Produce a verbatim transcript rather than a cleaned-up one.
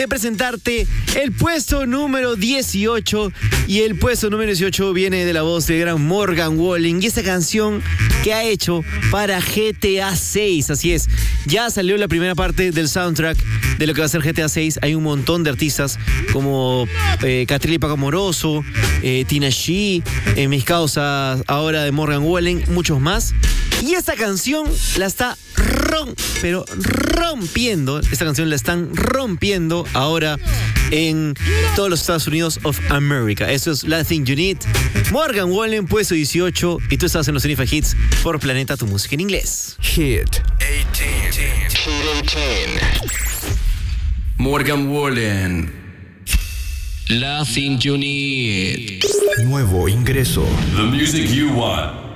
de presentarte el puesto número dieciocho, y el puesto número dieciocho viene de la voz de gran Morgan Wallen y esta canción que ha hecho para G T A seis. Así es, ya salió la primera parte del soundtrack de lo que va a ser G T A seis. Hay un montón de artistas como eh, Catriel y Paco Amoroso, eh, Tina Shee, eh, mis causas ahora de Morgan Wallen, muchos más. Y esta canción la está rom, pero rompiendo. Esta canción la están rompiendo ahora en todos los Estados Unidos of America. Eso es Last Thing You Need. Morgan Wallen, puesto dieciocho. Y tú estás en los Unifa Hits por Planeta, tu música en inglés. Hit dieciocho. Hit dieciocho. Morgan Wallen. Last Thing You Need. Nuevo ingreso. The music you want.